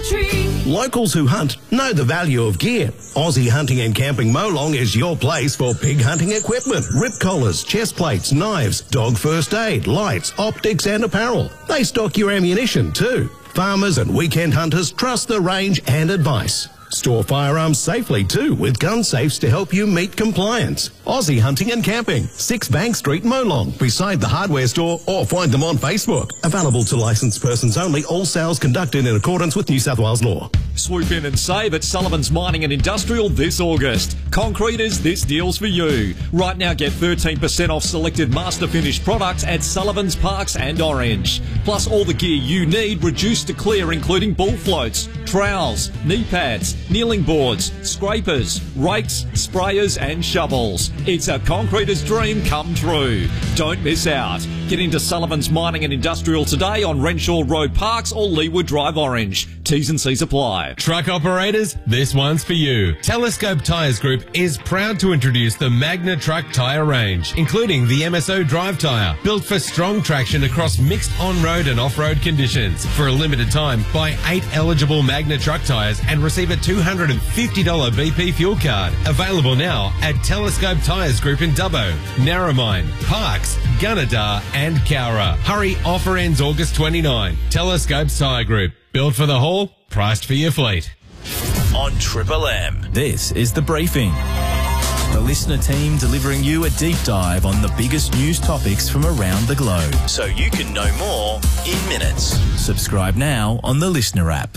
tree. Locals who hunt know the value of gear. Aussie Hunting and Camping Molong is your place for pig hunting equipment, rip collars, chest plates, knives, dog first aid, lights, optics and apparel. They stock your ammunition too. Farmers and weekend hunters trust the range and advice. Store firearms safely too with gun safes to help you meet compliance. Aussie Hunting and Camping, 6 Bank Street, Molong, beside the hardware store, or find them on Facebook. Available to licensed persons only, all sales conducted in accordance with New South Wales law. Swoop in and save at Sullivan's Mining and Industrial this August. Concreters, this deal's for you. Right now get 13% off selected Master Finish products at Sullivan's, Parks and Orange. Plus all the gear you need reduced to clear, including bull floats, trowels, knee pads, kneeling boards, scrapers, rakes, sprayers and shovels. It's a concreter's dream come true. Don't miss out. Get into Sullivan's Mining and Industrial today on Renshaw Road, Parks or Leeward Drive, Orange. T's and C's apply. Truck operators, this one's for you. Telescope Tyres Group is proud to introduce the Magna Truck tyre range, including the MSO drive tyre, built for strong traction across mixed on-road and off-road conditions. For a limited time, buy 8 eligible Magna Truck tyres and receive a $250 BP fuel card. Available now at Telescope Tyres Group in Dubbo, Narromine, Parks, Gunnedah and Cowra. Hurry, offer ends August 29. Telescope Tyre Group. Built for the haul, priced for your fleet. On Triple M, this is The Briefing. The listener team delivering you a deep dive on the biggest news topics from around the globe, so you can know more in minutes. Subscribe now on the Listener app.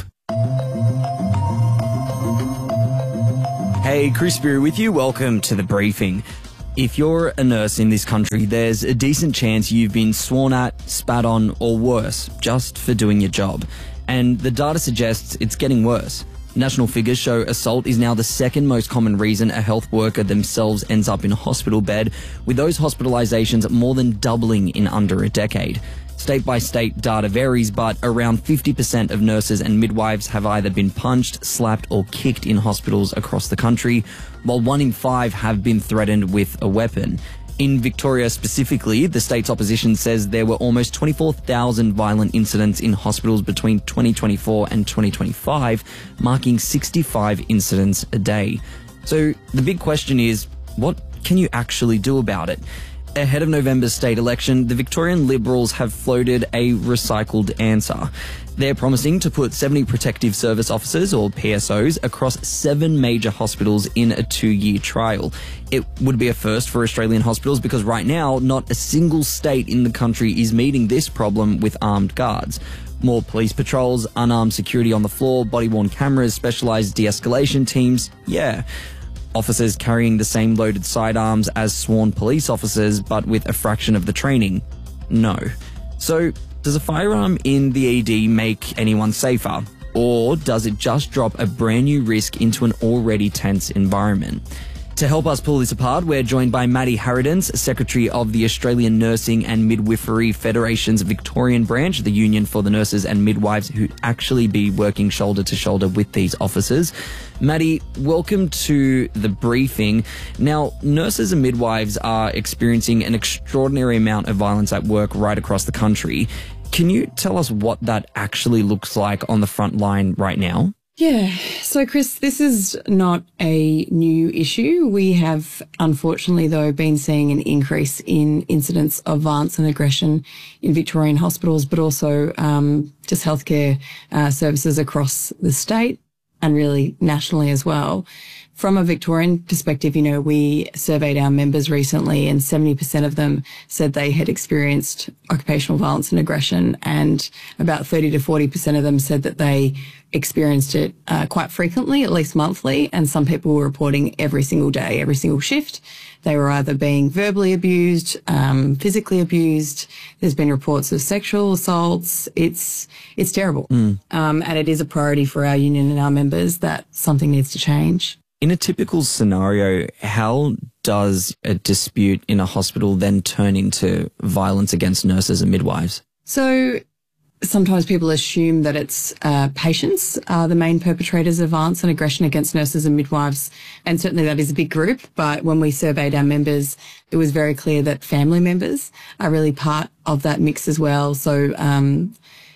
Hey, Chris Beery with you. Welcome to The Briefing. If you're a nurse in this country, there's a decent chance you've been sworn at, spat on, or worse, just for doing your job. And the data suggests it's getting worse. National figures show assault is now the second most common reason a health worker themselves ends up in a hospital bed, with those hospitalizations more than doubling in under a decade. State by state data varies, but around 50% of nurses and midwives have either been punched, slapped, or kicked in hospitals across the country, while 1 in 5 have been threatened with a weapon. In Victoria specifically, the state's opposition says there were almost 24,000 violent incidents in hospitals between 2024 and 2025, marking 65 incidents a day. So the big question is, what can you actually do about it? Ahead of November's state election, the Victorian Liberals have floated a recycled answer. They're promising to put 70 protective service officers, or PSOs, across 7 major hospitals in a 2-year trial. It would be a first for Australian hospitals because right now, not a single state in the country is meeting this problem with armed guards. More police patrols, unarmed security on the floor, body-worn cameras, specialised de-escalation teams, yeah. Officers carrying the same loaded sidearms as sworn police officers, but with a fraction of the training? No. So, does a firearm in the ED make anyone safer? Or does it just drop a brand new risk into an already tense environment? To help us pull this apart, we're joined by Maddie Harridens, Secretary of the Australian Nursing and Midwifery Federation's Victorian branch, the union for the nurses and midwives who actually be working shoulder to shoulder with these officers. Maddie, welcome to The Briefing. Now, nurses and midwives are experiencing an extraordinary amount of violence at work right across the country. Can you tell us what that actually looks like on the front line right now? Yeah. So, Chris, this is not a new issue. We have, unfortunately, though, been seeing an increase in incidents of violence and aggression in Victorian hospitals, but also just healthcare services across the state and really nationally as well. From a Victorian perspective, you know, we surveyed our members recently and 70% of them said they had experienced occupational violence and aggression, and about 30 to 40% of them said that they experienced it quite frequently, at least monthly, and some people were reporting every single day, every single shift. They were either being verbally abused, physically abused. There's been reports of sexual assaults. It's terrible. And it is a priority for our union and our members that something needs to change. In a typical scenario, how does a dispute in a hospital then turn into violence against nurses and midwives? So sometimes people assume that it's patients are the main perpetrators of violence and aggression against nurses and midwives, and certainly that is a big group. But when we surveyed our members, it was very clear that family members are really part of that mix as well. So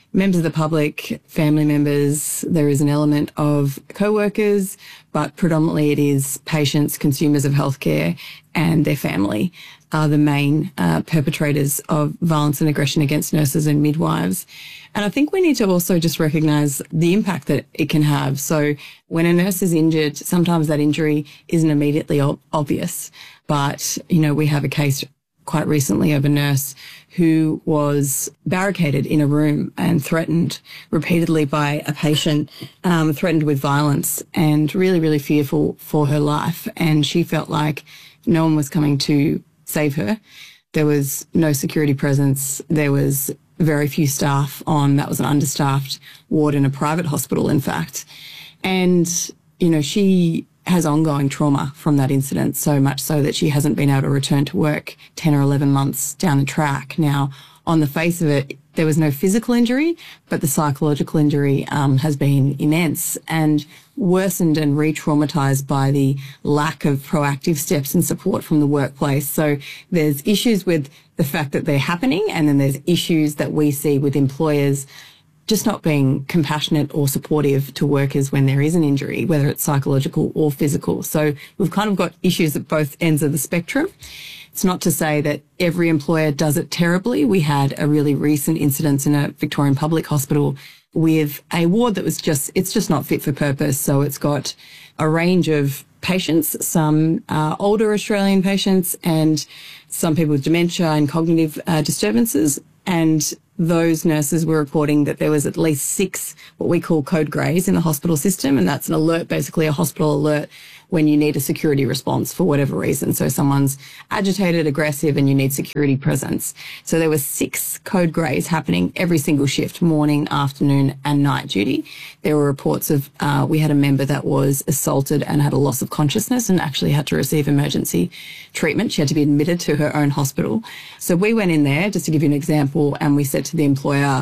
members of the public, family members, there is an element of co-workers, but predominantly it is patients, consumers of healthcare and their family are the main perpetrators of violence and aggression against nurses and midwives. And I think we need to also just recognise the impact that it can have. So when a nurse is injured, sometimes that injury isn't immediately obvious. But, you know, we have a case quite recently of a nurse who was barricaded in a room and threatened repeatedly by a patient, threatened with violence and really, really fearful for her life. And she felt like no one was coming to save her. There was no security presence. There was very few staff on. That was an understaffed ward in a private hospital, in fact. And, you know, she has ongoing trauma from that incident, so much so that she hasn't been able to return to work 10 or 11 months down the track. Now, on the face of it, there was no physical injury, but the psychological injury has been immense and worsened and re-traumatized by the lack of proactive steps and support from the workplace. So there's issues with the fact that they're happening, and then there's issues that we see with employers just not being compassionate or supportive to workers when there is an injury, whether it's psychological or physical. So we've kind of got issues at both ends of the spectrum. It's not to say that every employer does it terribly. We had a really recent incident in a Victorian public hospital with a ward that was it's just not fit for purpose. So it's got a range of patients, some older Australian patients and some people with dementia and cognitive disturbances. And those nurses were reporting that there was at least 6 what we call code greys in the hospital system. And that's an alert, basically a hospital alert when you need a security response for whatever reason. So someone's agitated, aggressive, and you need security presence. So there were 6 code greys happening every single shift, morning, afternoon, and night duty. There were reports of, we had a member that was assaulted and had a loss of consciousness and actually had to receive emergency treatment. She had to be admitted to her own hospital. So we went in there, just to give you an example, and we said to the employer,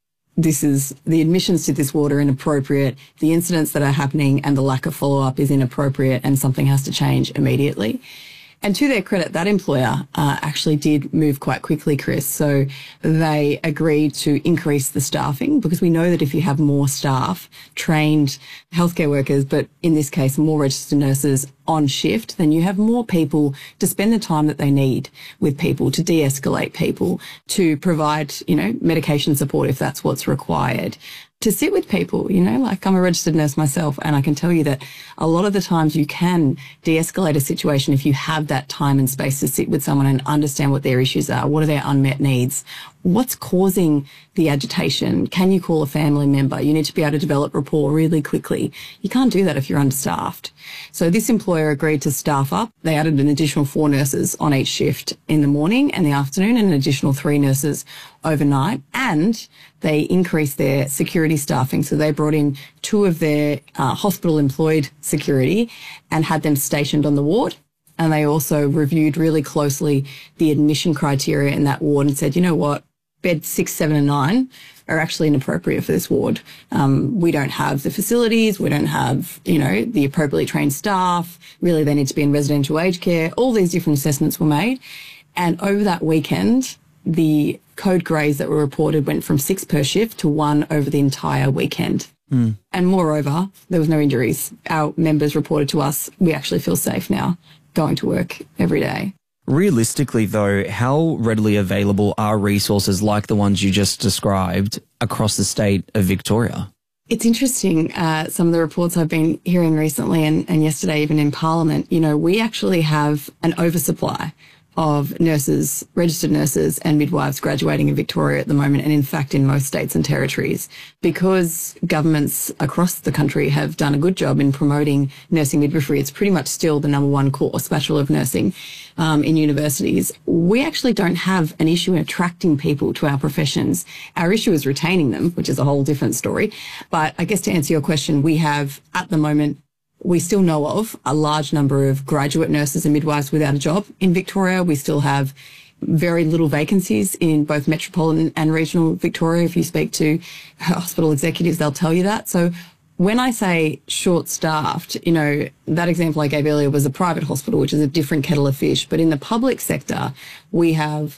the admissions to this ward are inappropriate, the incidents that are happening and the lack of follow-up is inappropriate, and something has to change immediately. And to their credit, that employer actually did move quite quickly, Chris. So they agreed to increase the staffing, because we know that if you have more staff, trained healthcare workers, but in this case, more registered nurses on shift, then you have more people to spend the time that they need with people, to de-escalate people, to provide, you know, medication support if that's what's required, to sit with people, you know, like I'm a registered nurse myself, and I can tell you that a lot of the times you can de-escalate a situation if you have that time and space to sit with someone and understand what their issues are, what are their unmet needs, what's causing the agitation. Can you call a family member? You need to be able to develop rapport really quickly. You can't do that if you're understaffed. So this employer agreed to staff up. They added an additional 4 nurses on each shift in the morning and the afternoon, and an additional 3 nurses overnight. And they increased their security staffing. So they brought in 2 of their hospital employed security and had them stationed on the ward. And they also reviewed really closely the admission criteria in that ward and said, you know what, beds 6, 7 and 9 are actually inappropriate for this ward. We don't have the facilities. We don't have, you know, the appropriately trained staff. Really, they need to be in residential aged care. All these different assessments were made. And over that weekend, the code greys that were reported went from 6 per shift to 1 over the entire weekend. And moreover, there was no injuries. Our members reported to us, we actually feel safe now going to work every day. Realistically, though, how readily available are resources like the ones you just described across the state of Victoria? It's interesting, some of the reports I've been hearing recently and yesterday even in Parliament, you know, we actually have an oversupply of nurses, registered nurses and midwives graduating in Victoria at the moment, and in fact in most states and territories, because governments across the country have done a good job in promoting nursing midwifery. It's pretty much still the #1 course, Bachelor of Nursing, in universities. We actually don't have an issue in attracting people to our professions. Our issue is retaining them, which is a whole different story. But I guess to answer your question, we have at the moment, we still know of a large number of graduate nurses and midwives without a job in Victoria. We still have very little vacancies in both metropolitan and regional Victoria. If you speak to hospital executives, they'll tell you that. So when I say short-staffed, you know, that example I gave earlier was a private hospital, which is a different kettle of fish. But in the public sector, we have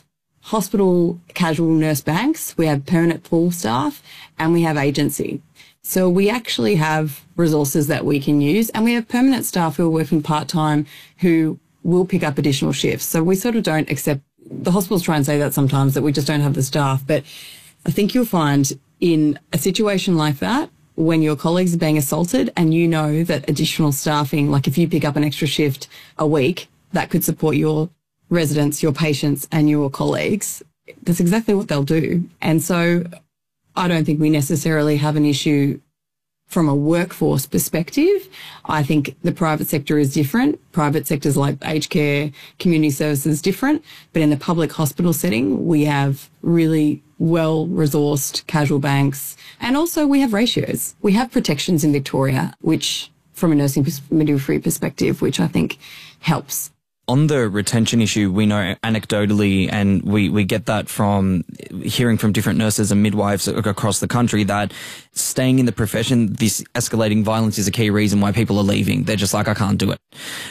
hospital casual nurse banks, we have permanent pool staff, and we have agency. So we actually have resources that we can use, and we have permanent staff who are working part-time who will pick up additional shifts. So we sort of don't accept, the hospitals try and say that sometimes, that we just don't have the staff. But I think you'll find in a situation like that, when your colleagues are being assaulted and you know that additional staffing, like if you pick up an extra shift a week, that could support your residents, your patients and your colleagues, that's exactly what they'll do. And so I don't think we necessarily have an issue from a workforce perspective. I think the private sector is different. Private sectors like aged care, community services different. But in the public hospital setting, we have really well-resourced casual banks. And also we have ratios. We have protections in Victoria, which from a nursing midwifery perspective, which I think helps. On the retention issue, we know anecdotally, and we get that from hearing from different nurses and midwives across the country, that staying in the profession, this escalating violence is a key reason why people are leaving. They're just like, I can't do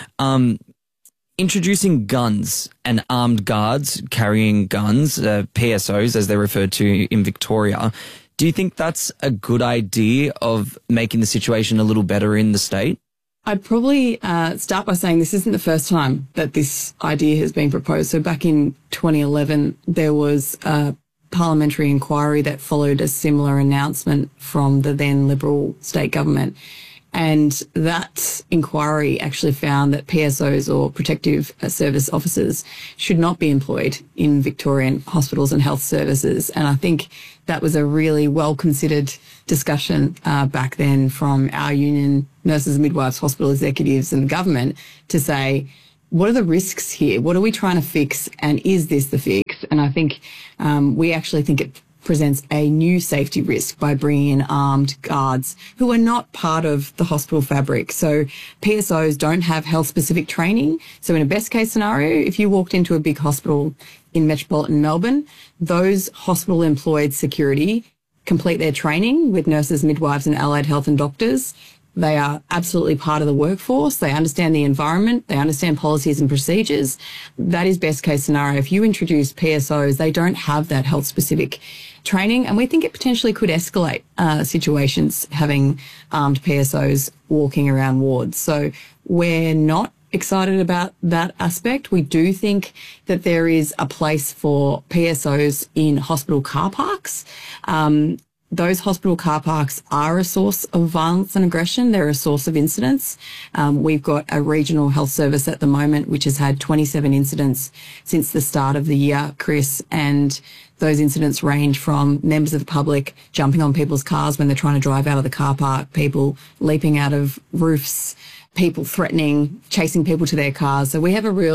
it. Introducing guns and armed guards carrying guns, PSOs as they're referred to in Victoria, do you think that's a good idea of making the situation a little better in the state? I'd probably start by saying this isn't the first time that this idea has been proposed. So back in 2011, there was a parliamentary inquiry that followed a similar announcement from the then Liberal state government. And that inquiry actually found that PSOs, or protective service officers, should not be employed in Victorian hospitals and health services. And I think that was a really well-considered discussion back then from our union, nurses, midwives, hospital executives and the government to say, what are the risks here? What are we trying to fix? And is this the fix? And I think we actually think it presents a new safety risk by bringing in armed guards who are not part of the hospital fabric. So PSOs don't have health-specific training. So in a best-case scenario, if you walked into a big hospital in metropolitan Melbourne, those hospital-employed security complete their training with nurses, midwives and allied health and doctors. They are absolutely part of the workforce. They understand the environment. They understand policies and procedures. That is best case scenario. If you introduce PSOs, they don't have that health specific training. And we think it potentially could escalate situations having armed PSOs walking around wards. So we're not excited about that aspect. We do think that there is a place for PSOs in hospital car parks. Those hospital car parks are a source of violence and aggression. They're a source of incidents. We've got a regional health service at the moment which has had 27 incidents since the start of the year, Chris, and those incidents range from members of the public jumping on people's cars when they're trying to drive out of the car park, people leaping out of roofs, people threatening, chasing people to their cars. So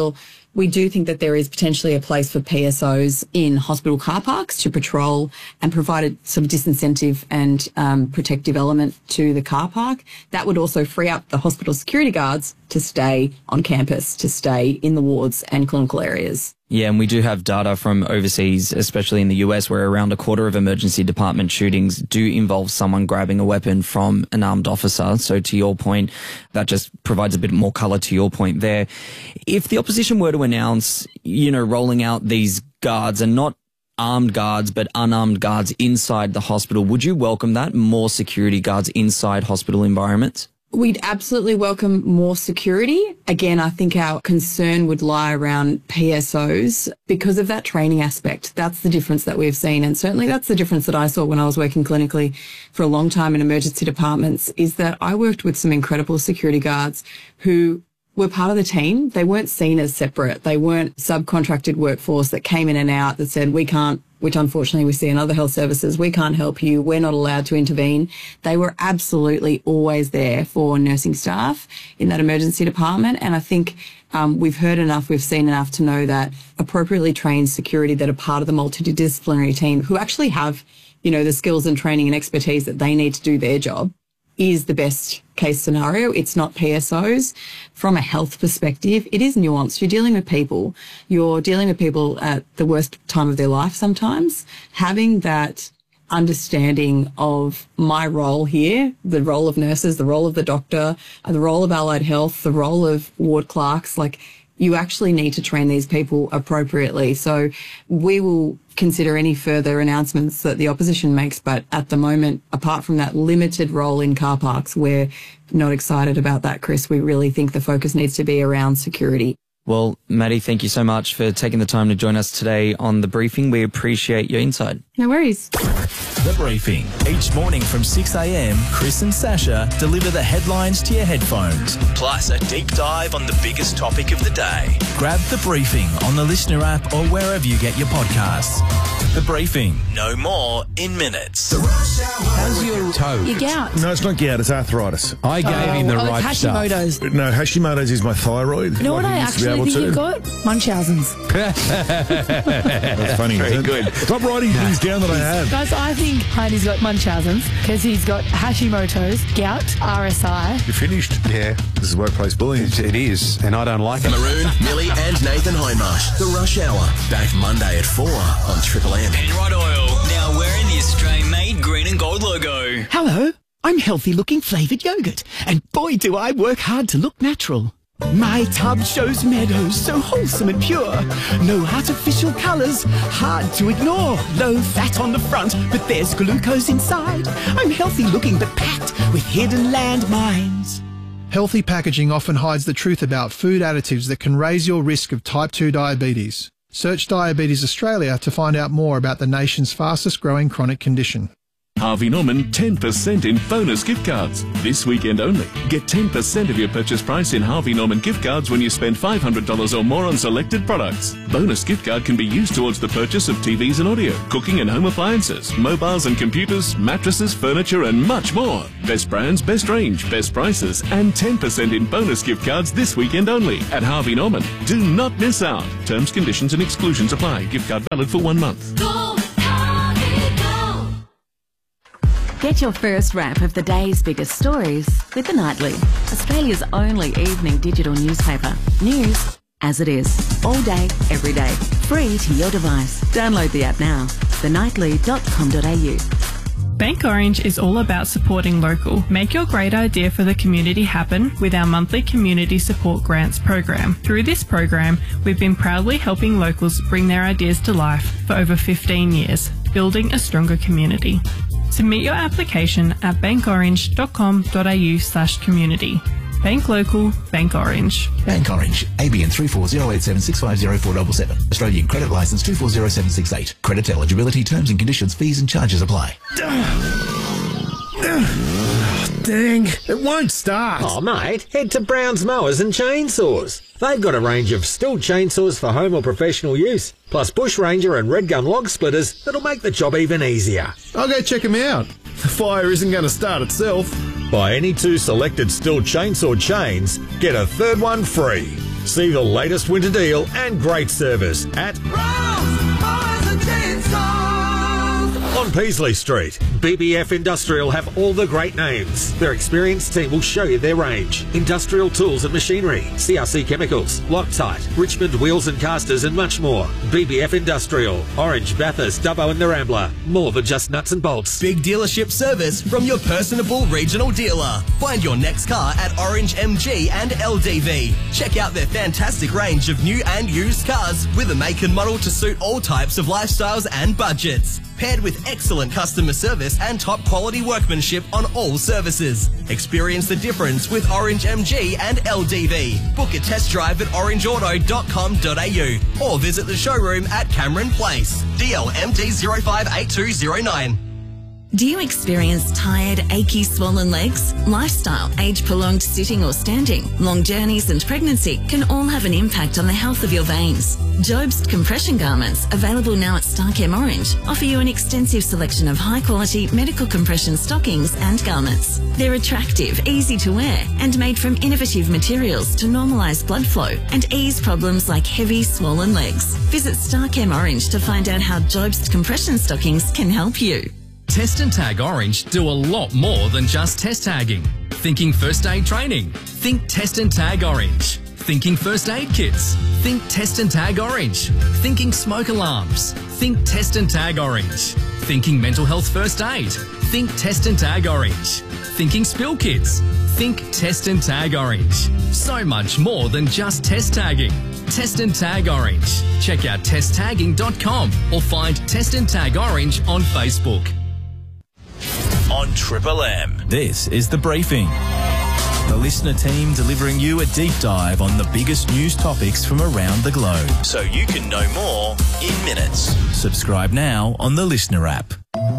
we do think that there is potentially a place for PSOs in hospital car parks to patrol and provide some disincentive and protective element to the car park. That would also free up the hospital security guards to stay on campus, to stay in the wards and clinical areas. Yeah, and we do have data from overseas, especially in the US, where around a quarter of emergency department shootings do involve someone grabbing a weapon from an armed officer. So to your point, that just provides a bit more colour to your point there. If the opposition were to announce, rolling out these guards, and not armed guards, but unarmed guards inside the hospital, would you welcome that? More security guards inside hospital environments? We'd absolutely welcome more security. Again, I think our concern would lie around PSOs because of that training aspect. That's the difference that we've seen. And certainly that's the difference that I saw when I was working clinically for a long time in emergency departments, is that I worked with some incredible security guards who were part of the team. They weren't seen as separate. They weren't subcontracted workforce that came in and out that said, we can't, which unfortunately we see in other health services, we can't help you, we're not allowed to intervene. They were absolutely always there for nursing staff in that emergency department. And I think we've heard enough, we've seen enough to know that appropriately trained security that are part of the multidisciplinary team who actually have, the skills and training and expertise that they need to do their job is the best case scenario. It's not PSOs. From a health perspective, it is nuanced. You're dealing with people. You're dealing with people at the worst time of their life sometimes. Having that understanding of my role here, the role of nurses, the role of the doctor, the role of allied health, the role of ward clerks, you actually need to train these people appropriately. So we will consider any further announcements that the opposition makes. But at the moment, apart from that limited role in car parks, we're not excited about that, Chris. We really think the focus needs to be around security. Well, Maddie, thank you so much for taking the time to join us today on The Briefing. We appreciate your insight. No worries. The Briefing. Each morning from 6 a.m, Chris and Sasha deliver the headlines to your headphones, plus a deep dive on the biggest topic of the day. Grab The Briefing on the Listener app or wherever you get your podcasts. The Briefing. No more in minutes. How's your toe? Your gout. No, it's not gout, it's arthritis. I gave him the right it's stuff. Hashimoto's. No, Hashimoto's is my thyroid. You know what I actually think you've got? Munchausen's. That's funny. Very good. Stop writing things down that I have. Guys, I think Heidi's got Munchausen's because he's got Hashimoto's, gout, RSI. You finished? Yeah. This is workplace bullying. It is, and I don't like it. Maroon, Millie and Nathan Hindmarsh. The Rush Hour. Back Monday at 4 on Triple M. Penrite Oil. Now wearing the Australian-made green and gold logo. Hello, I'm healthy-looking flavoured yogurt, and boy do I work hard to look natural. My tub shows meadows so wholesome and pure. No artificial colours, hard to ignore. Low fat on the front, but there's glucose inside. I'm healthy-looking but packed with hidden landmines. Healthy packaging often hides the truth about food additives that can raise your risk of type 2 diabetes. Search Diabetes Australia to find out more about the nation's fastest growing chronic condition. Harvey Norman 10% in bonus gift cards. This weekend only. Get 10% of your purchase price in Harvey Norman gift cards when you spend $500 or more on selected products. Bonus gift card can be used towards the purchase of TVs and audio, cooking and home appliances, mobiles and computers, mattresses, furniture and much more. Best brands, best range, best prices and 10% in bonus gift cards this weekend only at Harvey Norman. Do not miss out. Terms, conditions and exclusions apply. Gift card valid for 1 month. Get your first wrap of the day's biggest stories with The Nightly, Australia's only evening digital newspaper. News as it is, all day, every day, free to your device. Download the app now, thenightly.com.au. Bank Orange is all about supporting local. Make your great idea for the community happen with our monthly Community Support Grants program. Through this program, we've been proudly helping locals bring their ideas to life for over 15 years, building a stronger community. Submit your application at bankorange.com.au/community. Bank local, Bank Orange. Bank Orange, ABN 340876504477. Australian Credit Licence 240768. Credit eligibility, terms and conditions, fees and charges apply. Dang, it won't start. Oh, mate, head to Brown's Mowers and Chainsaws. They've got a range of Stihl chainsaws for home or professional use, plus Bush Ranger and Red Gum log splitters that'll make the job even easier. I'll go check them out. The fire isn't going to start itself. Buy any 2 selected Stihl chainsaw chains, get a third one free. See the latest winter deal and great service at Brown's Mowers and Chainsaws on Peasley Street. BBF Industrial have all the great names. Their experienced team will show you their range. Industrial tools and machinery, CRC Chemicals, Loctite, Richmond Wheels and Casters and much more. BBF Industrial, Orange, Bathurst, Dubbo and the Rambler. More than just nuts and bolts. Big dealership service from your personable regional dealer. Find your next car at Orange MG and LDV. Check out their fantastic range of new and used cars with a make and model to suit all types of lifestyles and budgets. Paired with excellent customer service and top quality workmanship on all services. Experience the difference with Orange MG and LDV. Book a test drive at orangeauto.com.au or visit the showroom at Cameron Place. DLMD 058209. Do you experience tired, achy, swollen legs? Lifestyle, age-prolonged sitting or standing, long journeys and pregnancy can all have an impact on the health of your veins. Jobst compression garments, available now at Starchem Orange, offer you an extensive selection of high-quality medical compression stockings and garments. They're attractive, easy to wear, and made from innovative materials to normalise blood flow and ease problems like heavy, swollen legs. Visit Starchem Orange to find out how Jobst compression stockings can help you. Test and Tag Orange do a lot more than just test tagging. Thinking first aid training? Think Test and Tag Orange. Thinking first aid kits? Think Test and Tag Orange. Thinking smoke alarms? Think Test and Tag Orange. Thinking mental health first aid? Think Test and Tag Orange. Thinking spill kits? Think Test and Tag Orange. So much more than just test tagging. Test and Tag Orange. Check out testtagging.com or find Test and Tag Orange on Facebook. On Triple M, this is The Briefing. The listener team delivering you a deep dive on the biggest news topics from around the globe, so you can know more in minutes. Subscribe now on the Listener app.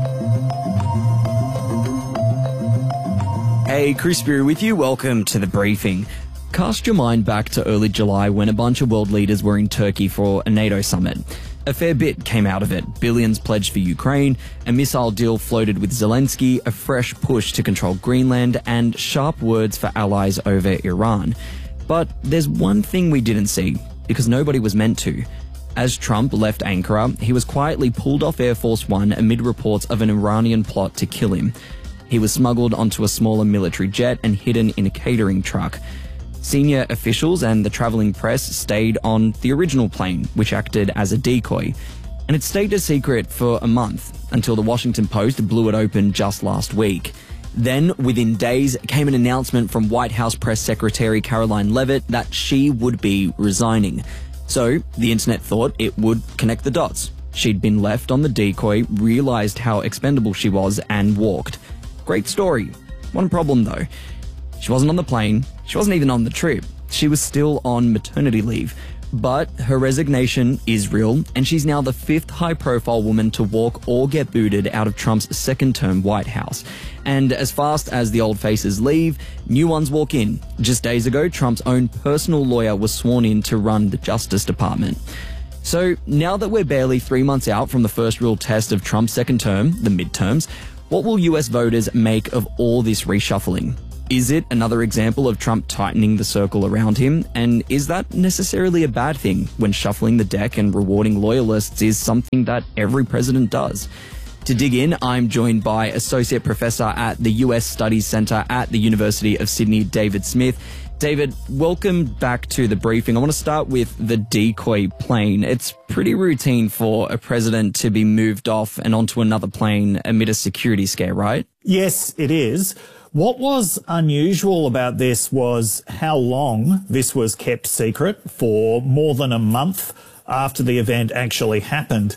Hey, Chris Beery with you. Welcome to The Briefing. Cast your mind back to early July when a bunch of world leaders were in Turkey for a NATO summit. A fair bit came out of it. Billions pledged for Ukraine, a missile deal floated with Zelensky, a fresh push to control Greenland, and sharp words for allies over Iran. But there's one thing we didn't see, because nobody was meant to. As Trump left Ankara, he was quietly pulled off Air Force One amid reports of an Iranian plot to kill him. He was smuggled onto a smaller military jet and hidden in a catering truck. Senior officials and the travelling press stayed on the original plane, which acted as a decoy. And it stayed a secret for a month, until the Washington Post blew it open just last week. Then, within days, came an announcement from White House Press Secretary Caroline Leavitt that she would be resigning. So, the internet thought it would connect the dots. She'd been left on the decoy, realised how expendable she was, and walked. Great story. One problem though. She wasn't on the plane, she wasn't even on the trip. She was still on maternity leave. But her resignation is real, and she's now the fifth high-profile woman to walk or get booted out of Trump's second-term White House. And as fast as the old faces leave, new ones walk in. Just days ago, Trump's own personal lawyer was sworn in to run the Justice Department. So now that we're barely 3 months out from the first real test of Trump's second term, the midterms, what will US voters make of all this reshuffling? Is it another example of Trump tightening the circle around him? And is that necessarily a bad thing when shuffling the deck and rewarding loyalists is something that every president does? To dig in, I'm joined by Associate Professor at the US Studies Centre at the University of Sydney, David Smith. David, welcome back to The Briefing. I want to start with the decoy plane. It's pretty routine for a president to be moved off and onto another plane amid a security scare, right? Yes, it is. What was unusual about this was how long this was kept secret for more than a month after the event actually happened.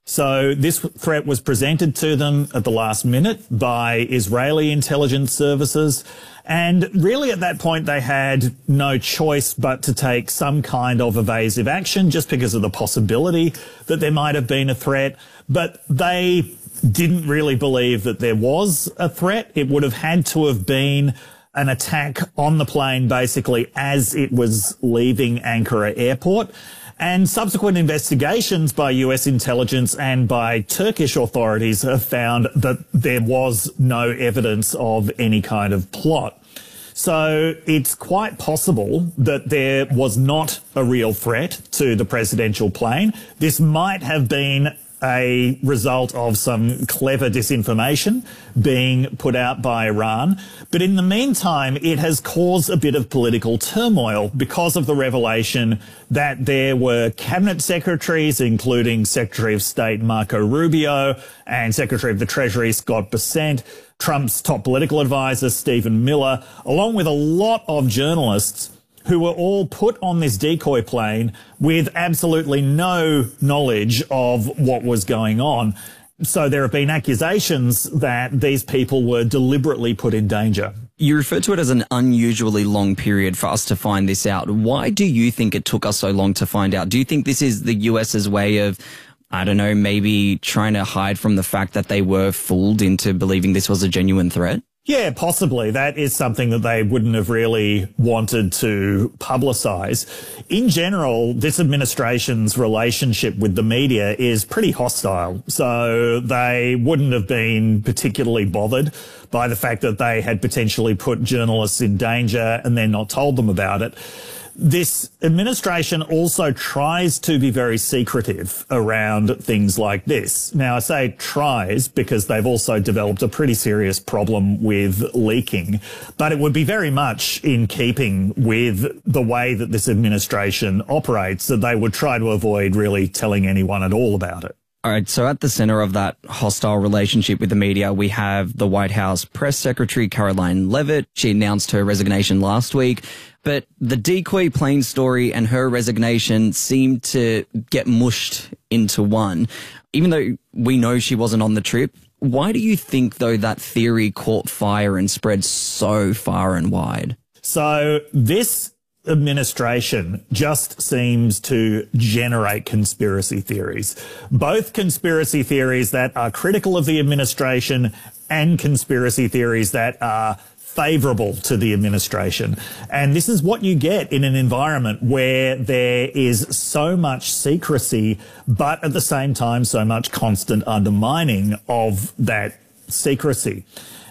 So this threat was presented to them at the last minute by Israeli intelligence services. And really at that point, they had no choice but to take some kind of evasive action just because of the possibility that there might have been a threat. But they didn't really believe that there was a threat. It would have had to have been an attack on the plane basically as it was leaving Ankara airport. And subsequent investigations by US intelligence and by Turkish authorities have found that there was no evidence of any kind of plot. So it's quite possible that there was not a real threat to the presidential plane. This might have been a result of some clever disinformation being put out by Iran. But in the meantime, it has caused a bit of political turmoil because of the revelation that there were cabinet secretaries, including Secretary of State Marco Rubio and Secretary of the Treasury Scott Bessent, Trump's top political advisor Stephen Miller, along with a lot of journalists who were all put on this decoy plane with absolutely no knowledge of what was going on. So there have been accusations that these people were deliberately put in danger. You refer to it as an unusually long period for us to find this out. Why do you think it took us so long to find out? Do you think this is the US's way of, I don't know, maybe trying to hide from the fact that they were fooled into believing this was a genuine threat? Yeah, possibly. That is something that they wouldn't have really wanted to publicise. In general, this administration's relationship with the media is pretty hostile. So they wouldn't have been particularly bothered by the fact that they had potentially put journalists in danger and then not told them about it. This administration also tries to be very secretive around things like this. Now, I say tries because they've also developed a pretty serious problem with leaking, but it would be very much in keeping with the way that this administration operates that they would try to avoid really telling anyone at all about it. All right, so at the center of that hostile relationship with the media, we have the White House Press Secretary Caroline Leavitt. She announced her resignation last week, but the decoy plane story and her resignation seemed to get mushed into one. Even though we know she wasn't on the trip, why do you think, though, that theory caught fire and spread so far and wide? So this administration just seems to generate conspiracy theories, both conspiracy theories that are critical of the administration and conspiracy theories that are favourable to the administration. And this is what you get in an environment where there is so much secrecy, but at the same time so much constant undermining of that secrecy.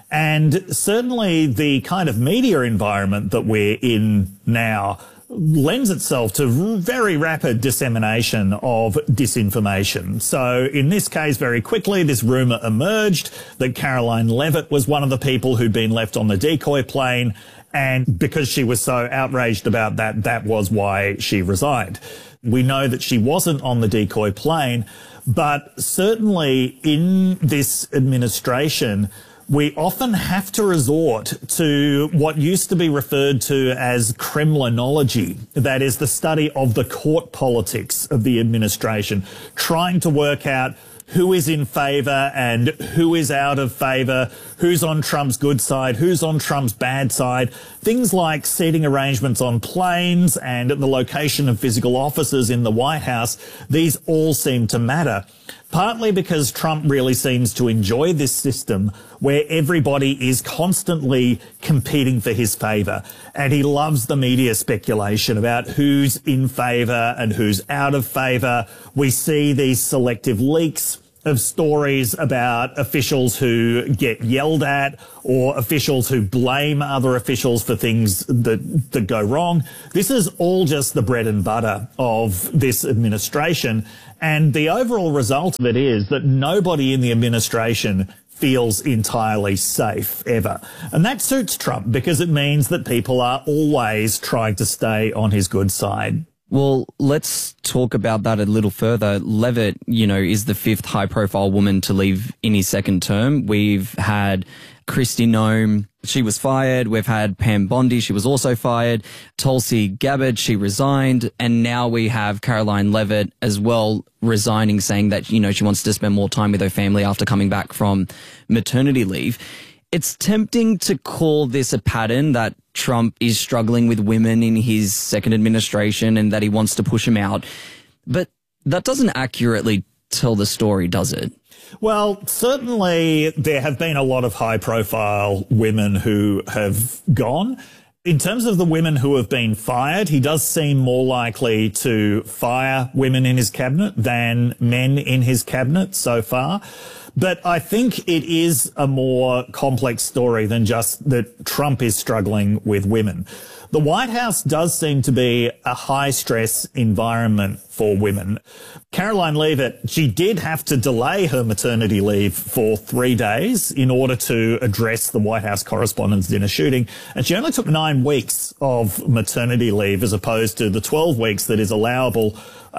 And certainly the kind of media environment that we're in now lends itself to very rapid dissemination of disinformation. So in this case, very quickly, this rumour emerged that Caroline Leavitt was one of the people who'd been left on the decoy plane. And because she was so outraged about that, that was why she resigned. We know that she wasn't on the decoy plane, but certainly in this administration, we often have to resort to what used to be referred to as Kremlinology, that is the study of the court politics of the administration, trying to work out who is in favour and who is out of favour, who's on Trump's good side, who's on Trump's bad side. Things like seating arrangements on planes and the location of physical offices in the White House, these all seem to matter. Partly because Trump really seems to enjoy this system where everybody is constantly competing for his favour. And he loves the media speculation about who's in favour and who's out of favour. We see these selective leaks of stories about officials who get yelled at or officials who blame other officials for things that go wrong. This is all just the bread and butter of this administration. And the overall result of it is that nobody in the administration feels entirely safe ever. And that suits Trump because it means that people are always trying to stay on his good side. Well, let's talk about that a little further. Leavitt, is the fifth high-profile woman to leave in his second term. We've had Kristi Noem, she was fired. We've had Pam Bondi, she was also fired. Tulsi Gabbard, she resigned. And now we have Caroline Leavitt as well resigning, saying that, she wants to spend more time with her family after coming back from maternity leave. It's tempting to call this a pattern that Trump is struggling with women in his second administration and that he wants to push them out. But that doesn't accurately tell the story, does it? Well, certainly there have been a lot of high-profile women who have gone. In terms of the women who have been fired, he does seem more likely to fire women in his cabinet than men in his cabinet so far. But I think it is a more complex story than just that Trump is struggling with women. The White House does seem to be a high-stress environment for women. Caroline Leavitt, she did have to delay her maternity leave for 3 days in order to address the White House Correspondents' Dinner shooting, and she only took 9 weeks of maternity leave as opposed to the 12 weeks that is allowable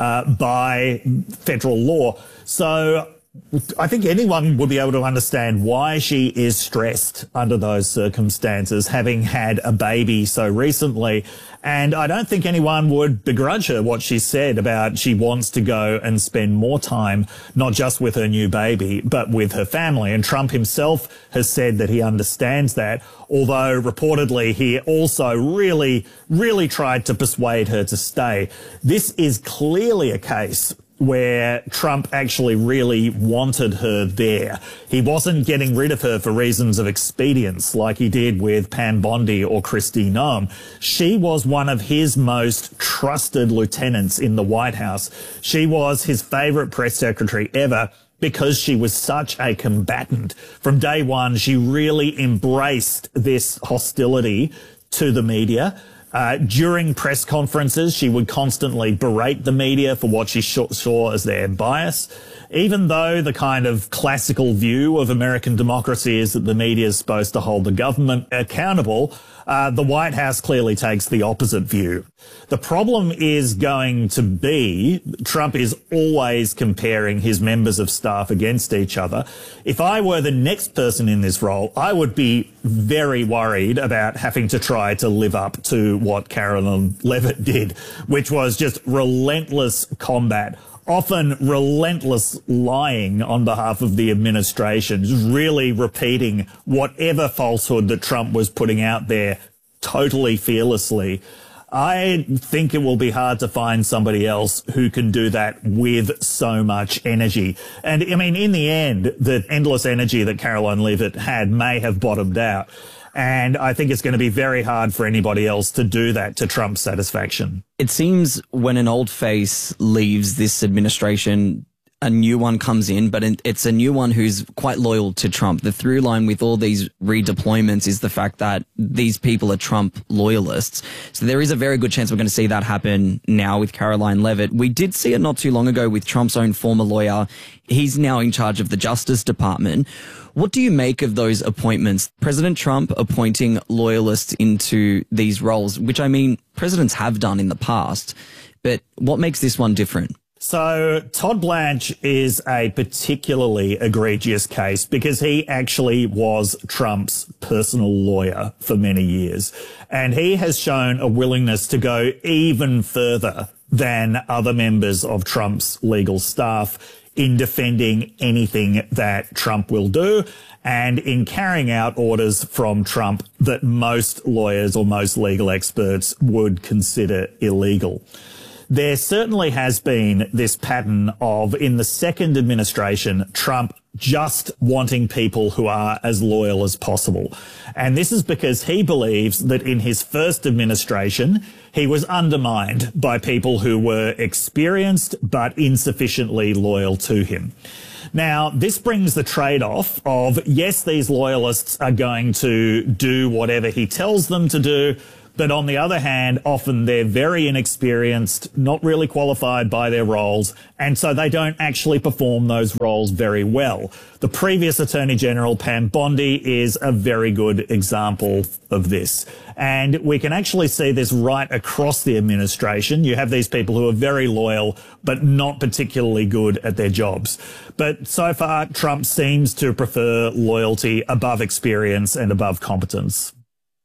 by federal law. So I think anyone would be able to understand why she is stressed under those circumstances, having had a baby so recently. And I don't think anyone would begrudge her what she said about she wants to go and spend more time, not just with her new baby, but with her family. And Trump himself has said that he understands that, although reportedly he also really tried to persuade her to stay. This is clearly a case where Trump actually really wanted her there. He wasn't getting rid of her for reasons of expedience like he did with Pam Bondi or Kristi Noem. She was one of his most trusted lieutenants in the White House. She was his favourite press secretary ever because she was such a combatant. From day one, she really embraced this hostility to the media. During press conferences, she would constantly berate the media for what she saw as their bias. Even though the kind of classical view of American democracy is that the media is supposed to hold the government accountable, the White House clearly takes the opposite view. The problem is going to be Trump is always comparing his members of staff against each other. If I were the next person in this role, I would be very worried about having to try to live up to what Caroline Leavitt did, which was just relentless combat, often relentless lying on behalf of the administration, just really repeating whatever falsehood that Trump was putting out there totally fearlessly. I think it will be hard to find somebody else who can do that with so much energy. And I mean, in the end, the endless energy that Caroline Leavitt had may have bottomed out. And I think it's going to be very hard for anybody else to do that to Trump's satisfaction. It seems when an old face leaves this administration, a new one comes in, but it's a new one who's quite loyal to Trump. The through line with all these redeployments is the fact that these people are Trump loyalists. So there is a very good chance we're going to see that happen now with Caroline Leavitt. We did see it not too long ago with Trump's own former lawyer. He's now in charge of the Justice Department. What do you make of those appointments? President Trump appointing loyalists into these roles, which I mean, presidents have done in the past, but what makes this one different? So Todd Blanche is a particularly egregious case because he actually was Trump's personal lawyer for many years. And he has shown a willingness to go even further than other members of Trump's legal staff in defending anything that Trump will do and in carrying out orders from Trump that most lawyers or most legal experts would consider illegal. There certainly has been this pattern of, in the second administration, Trump just wanting people who are as loyal as possible. And this is because he believes that in his first administration, he was undermined by people who were experienced but insufficiently loyal to him. Now, this brings the trade-off of, yes, these loyalists are going to do whatever he tells them to do, but on the other hand, often they're very inexperienced, not really qualified by their roles, and so they don't actually perform those roles very well. The previous Attorney General, Pam Bondi, is a very good example of this. And we can actually see this right across the administration. You have these people who are very loyal, but not particularly good at their jobs. But so far, Trump seems to prefer loyalty above experience and above competence.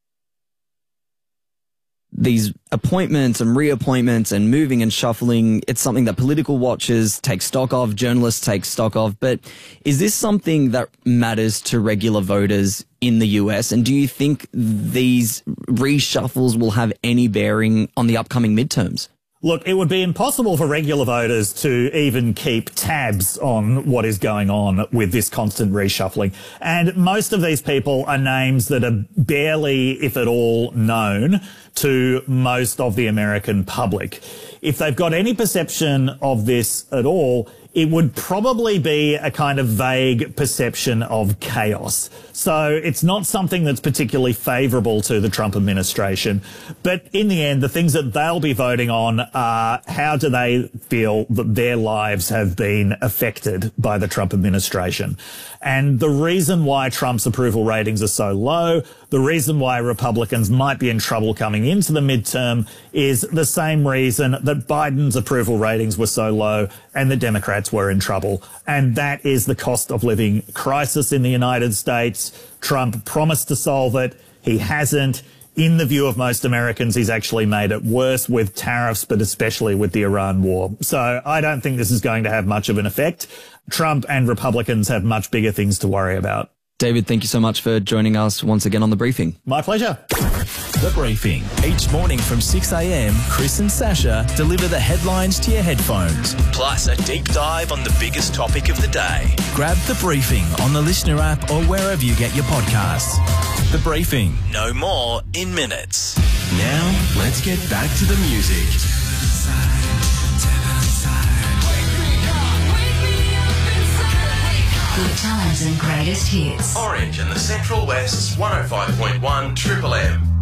These appointments and reappointments and moving and shuffling, it's something that political watchers take stock of, journalists take stock of. But is this something that matters to regular voters in the US? And do you think these reshuffles will have any bearing on the upcoming midterms? Look, it would be impossible for regular voters to even keep tabs on what is going on with this constant reshuffling. And most of these people are names that are barely, if at all, known to most of the American public. If they've got any perception of this at all, it would probably be a kind of vague perception of chaos. So it's not something that's particularly favourable to the Trump administration. But in the end, the things that they'll be voting on are how do they feel that their lives have been affected by the Trump administration. And the reason why Trump's approval ratings are so low, the reason why Republicans might be in trouble coming into the midterm is the same reason that Biden's approval ratings were so low and the Democrats were in trouble. And that is the cost of living crisis in the United States. Trump promised to solve it. He hasn't. In the view of most Americans, he's actually made it worse with tariffs, but especially with the Iran war. So I don't think this is going to have much of an effect. Trump and Republicans have much bigger things to worry about. David, thank you so much for joining us once again on The Briefing. My pleasure. The Briefing. Each morning from 6 a.m, Chris and Sasha deliver the headlines to your headphones, plus a deep dive on the biggest topic of the day. Grab The Briefing on the Listener app or wherever you get your podcasts. The Briefing. No more in minutes. Now, let's get back to the music. Good times and greatest hits. Orange and the Central West's 105.1 Triple M.